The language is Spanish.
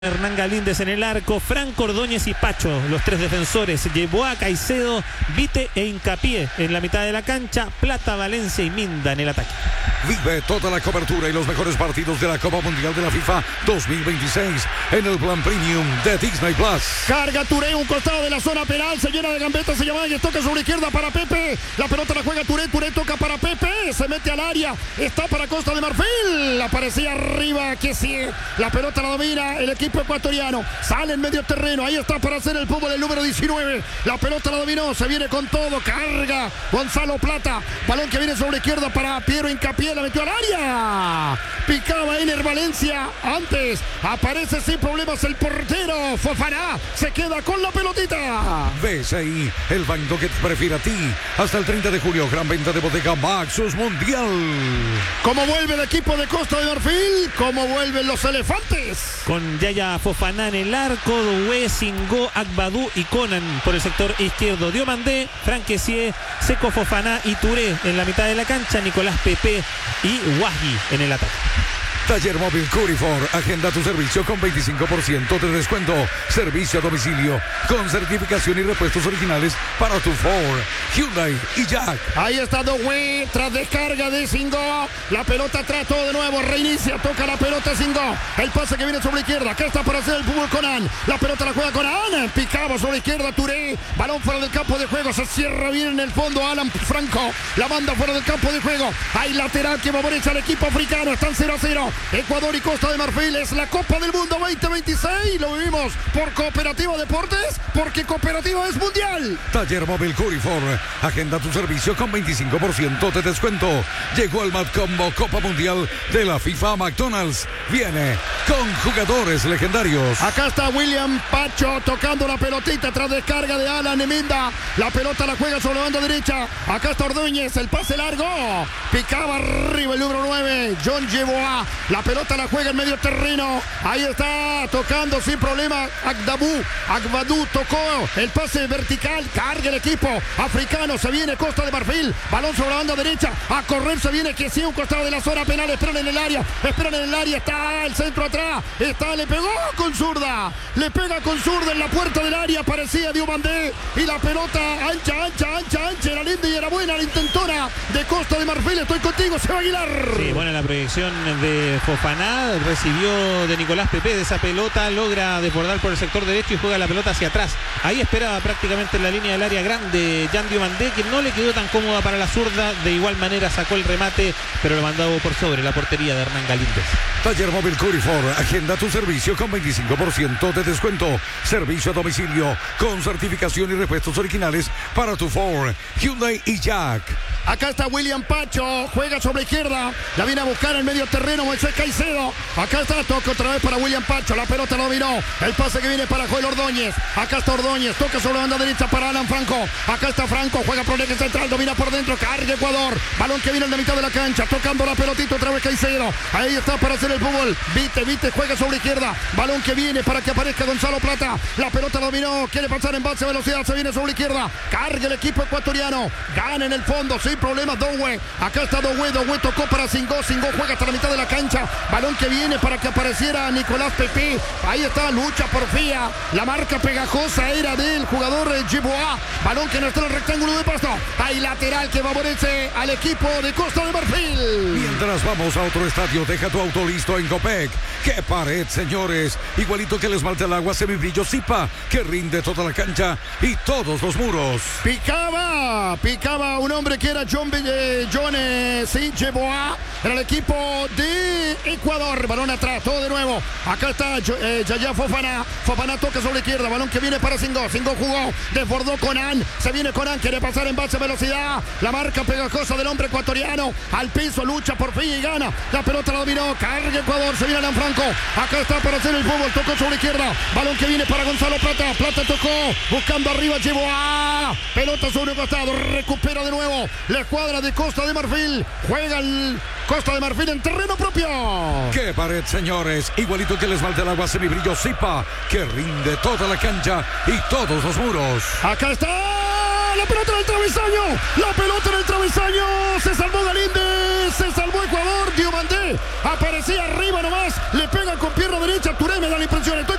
Hernán Galíndez en el arco, Franco, Ordóñez y Pacho, los tres defensores. Llevó a Caicedo, Vite e Hincapié en la mitad de la cancha. Plata, Valencia y Minda en el ataque. Vive toda la cobertura y los mejores partidos de la Copa Mundial de la FIFA 2026 en el plan premium de Disney Plus. Carga Touré, un costado de la zona penal, se llena de gambetas, se llama y toca sobre izquierda para Pepe. La pelota la juega Touré, Touré toca para Pepe, se mete al área, está para Costa de Marfil. Aparecía arriba, que sí, la pelota la domina el equipo ecuatoriano, sale en medio terreno, ahí está para hacer el fútbol el número 19. La pelota la dominó, se viene con todo, carga Gonzalo Plata, balón que viene sobre izquierda para Piero Hincapié, la metió al área, picaba Ener Valencia, antes aparece sin problemas el portero Fofana, se queda con la pelotita. BCI, el banco que te prefiere a ti. Hasta el 30 de julio, gran venta de bodega Maxus Mundial. ¿Cómo vuelve el equipo de Costa de Marfil? ¿Cómo vuelven los elefantes? Con Yaya Fofana en el arco, Doué, Singó, Agbadú y Conan por el sector izquierdo. Diomandé, Franquecié, Seco, Fofana y Touré en la mitad de la cancha. Nicolás Pepe y Wahgi en el ataque. Taller Móvil Curifor, agenda tu servicio con 25% de descuento. Servicio a domicilio con certificación y repuestos originales para tu Ford, Hyundai y Jack. Ahí está Doué, tras descarga de Singó. La pelota trató de nuevo, reinicia, toca la pelota Singó. El pase que viene sobre la izquierda, acá está para hacer el fútbol Conan. La pelota la juega Conan, picaba sobre la izquierda Touré. Balón fuera del campo de juego, se cierra bien en el fondo Alan Franco. La banda fuera del campo de juego. Hay lateral que favorece al equipo africano, están 0-0. Ecuador y Costa de Marfil, es la Copa del Mundo 2026. Lo vivimos por Cooperativa Deportes, porque Cooperativa es mundial. Taller Móvil Curifor, agenda tu servicio con 25% de descuento. Llegó el Mad Combo Copa Mundial de la FIFA McDonald's. Viene con jugadores legendarios. Acá está William Pacho tocando la pelotita tras descarga de Alan Minda. La pelota la juega sobre la banda derecha. Acá está Ordóñez, el pase largo. Picaba arriba el número 9, John Yeboah. La pelota la juega en medio terreno. Ahí está tocando sin problema Agbadú tocó el pase vertical. Carga el equipo africano. Se viene Costa de Marfil. Balón sobre la banda derecha. A correr se viene que sí, un costado de la zona penal. Esperan en el área. Está el centro atrás. Le pegó con zurda. Le pega con zurda en la puerta del área. Parecía Diomandé. Y la pelota ancha. Era linda y era buena la intentona de Costa de Marfil. Estoy contigo, Seba Aguilar. Sí, bueno, la proyección de Fofana, recibió de Nicolás Pepe de esa pelota, logra desbordar por el sector derecho y juega la pelota hacia atrás. Ahí esperaba prácticamente en la línea del área grande Jan Diomandé, que no le quedó tan cómoda para la zurda. De igual manera sacó el remate, pero lo mandó por sobre la portería de Hernán Galíndez. Taller Móvil Curifor, agenda tu servicio con 25% de descuento. Servicio a domicilio con certificación y repuestos originales para tu Ford, Hyundai y Jack. Acá está William Pacho, juega sobre la izquierda, la viene a buscar en medio terreno Moisés Caicedo. Acá está, toca otra vez para William Pacho, la pelota lo dominó, el pase que viene para Joel Ordóñez. Acá está Ordóñez, toca sobre la banda derecha para Alan Franco. Acá está Franco, juega por el eje central, domina por dentro, carga Ecuador. Balón que viene en la mitad de la cancha, tocando la pelotita otra vez Caicedo. Ahí está para hacer el fútbol. Vite juega sobre la izquierda, balón que viene para que aparezca Gonzalo Plata. La pelota dominó, quiere pasar en base a velocidad, se viene sobre la izquierda, carga el equipo ecuatoriano, gana en el fondo, sin problemas Doué. Acá está Doué tocó para Singó juega hasta la mitad de la cancha, balón que viene para que apareciera Nicolás Pepe. Ahí está, lucha porfía, la marca pegajosa era del jugador Yeboah. Balón que no está en el rectángulo de pasto. Hay lateral que favorece al equipo de Costa de Marfil. Mientras vamos a otro estadio, deja tu auto listo en Copec. ¡Qué pared, señores! Igualito que el esmalte al agua semibrillo Zipa, que rinde toda la cancha y todos los muros. Picaba un hombre que era John Yeboah. Era el equipo de Ecuador. Balón atrás, todo de nuevo. Acá está Yaya Fofana. Fofana toca sobre la izquierda. Balón que viene para Singó. Singó jugó, desbordó Conan. Se viene Conan, quiere pasar en base a velocidad. La marca pegajosa del hombre ecuatoriano. Al piso, lucha por fin y gana. La pelota la dominó. Carga Ecuador. Se viene Alan Franco. Acá está para hacer el fútbol. Tocó sobre la izquierda. Balón que viene para Gonzalo Plata. Plata tocó. Buscando arriba Yeboah. Pelota sobre un costado. Recupera de nuevo la escuadra de Costa de Marfil. Juega el Costa de Marfil en terreno propio. ¡Qué pared, señores! Igualito que el esmalte al agua semibrillo Zipa, que rinde toda la cancha y todos los muros. Acá está La pelota en el travesaño. La pelota en el travesaño. Se salvó Galíndez. Se salvó Ecuador. Diomandé aparecía arriba nomás. Le pega con pierna derecha. Touré me da la impresión.